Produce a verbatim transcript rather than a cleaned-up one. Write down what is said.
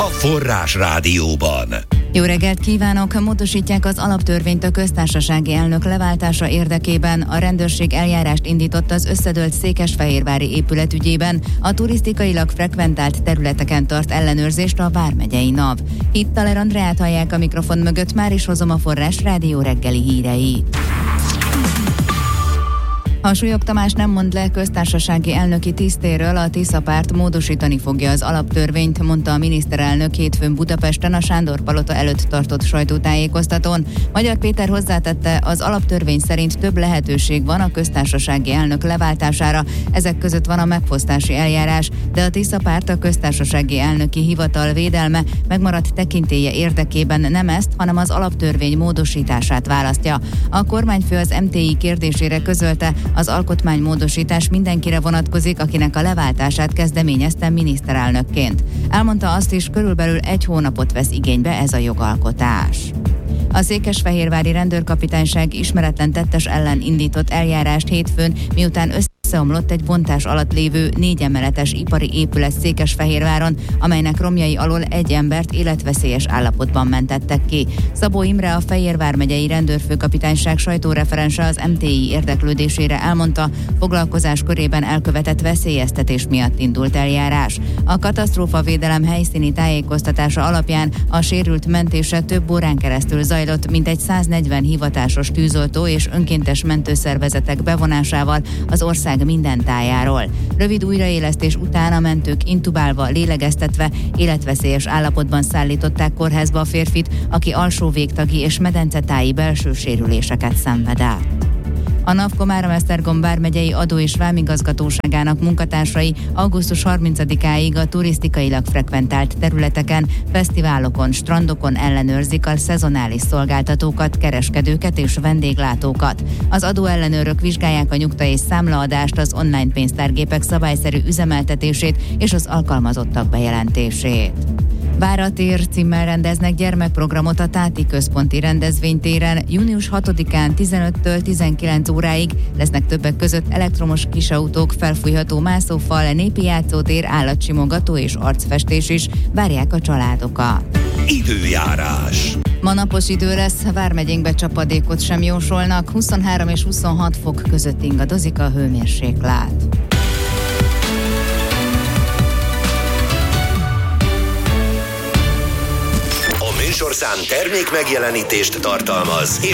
a Forrás Rádióban. Jó reggelt kívánok! Módosítják az alaptörvényt a köztársasági elnök leváltása érdekében. A rendőrség eljárást indított az összedőlt székesfehérvári épület ügyében. A turisztikailag frekventált területeken tart ellenőrzést a vármegyei NAV. Hittaler Andreát hallják a mikrofon mögött, már is hozom a Forrás Rádió reggeli híreit. Harsúlyog Tamás nem mond le köztársasági elnöki tisztéről, a Tisza párt módosítani fogja az alaptörvényt, mondta a miniszterelnök hétfőn Budapesten a Sándor-palota előtt tartott sajtótájékoztatón. Magyar Péter hozzátette, az alaptörvény szerint több lehetőség van a köztársasági elnök leváltására, ezek között van a megfosztási eljárás, de a Tisza párt a köztársasági elnöki hivatal védelme megmaradt tekintélye érdekében nem ezt, hanem az alaptörvény módosítását választja. A kormányfő az em té i kérdésére közölte, az alkotmánymódosítás mindenkire vonatkozik, akinek a leváltását kezdeményezte miniszterelnökként. Elmondta azt is, körülbelül egy hónapot vesz igénybe ez a jogalkotás. A székesfehérvári rendőrkapitányság ismeretlen tettes ellen indított eljárást hétfőn, miután összeomlott egy bontás alatt lévő négy emeletes ipari épület Székesfehérváron, amelynek romjai alól egy embert életveszélyes állapotban mentettek ki. Szabó Imre, a Fejér vármegyei rendőrfőkapitányság sajtóreferense az em té i érdeklődésére elmondta, foglalkozás körében elkövetett veszélyeztetés miatt indult eljárás. A katasztrófavédelem helyszíni tájékoztatása alapján a sérült mentése több órán keresztül zajlott, mintegy száznegyven hivatásos tűzoltó és önkéntes mentőszervezetek bevonásával az ország minden tájáról. Rövid újraélesztés után a mentők intubálva, lélegeztetve, életveszélyes állapotban szállították kórházba a férfit, aki alsó végtagi és medencetáji belső sérüléseket szenved át. A NAV Komárom-Esztergom vármegyei adó- és vámigazgatóságának munkatársai augusztus harmincadikáig a turisztikailag frekventált területeken, fesztiválokon, strandokon ellenőrzik a szezonális szolgáltatókat, kereskedőket és vendéglátókat. Az adóellenőrök vizsgálják a nyugta- és számlaadást, az online pénztárgépek szabályszerű üzemeltetését és az alkalmazottak bejelentését. Váratér címmel rendeznek gyermekprogramot a Táti Központi Rendezvénytéren. június hatodikán tizenöttől tizenkilenc óráig lesznek többek között elektromos kisautók, felfújható mászófal, népi játszótér, állatsimogató és arcfestés is. Várják a családokat. Időjárás. Ma napos idő lesz, vármegyénkbe csapadékot sem jósolnak, huszonhárom és huszonhat fok között ingadozik a hőmérséklet. Műsorszám termék megjelenítést tartalmaz, és